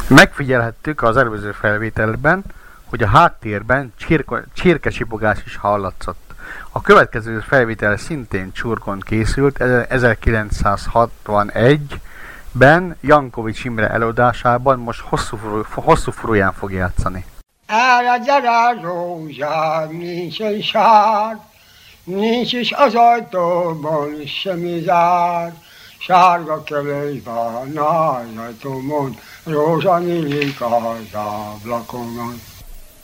Megfigyelhettük az előző felvételben, hogy a háttérben csirkesipogás is hallatszott. A következő felvétel szintén Csurgón készült 1961-ben Jankovics Imre előadásában, most hosszú furuján fog játszani. Erre gyere Rózsám, nincs egy sár, nincs is az ajtóban semmi zár, sárga kövés van az ajtómon, rózsa nyílik az ablakomon.